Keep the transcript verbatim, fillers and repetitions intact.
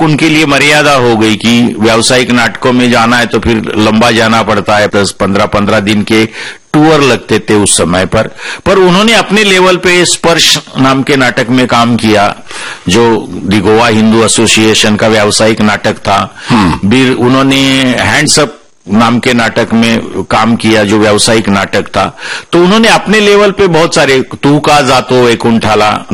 उनके लिए मर्यादा हो गई कि व्यावसायिक नाटकों में जाना है तो फिर लंबा जाना पड़ता है, दस पंद्रह पंद्रह दिन के टूर लगते थे उस समय पर। पर उन्होंने अपने लेवल पे स्पर्श नाम के नाटक में काम किया, जो दी गोवा हिंदू एसोसिएशन का व्यावसायिक नाटक था। फिर उन्होंने हैंड्स अप नाम के नाटक में काम किया, जो व्यावसायिक नाटक था। तो उन्होंने अपने लेवल पे बहुत सारे, तू का जातो वैकुंठाला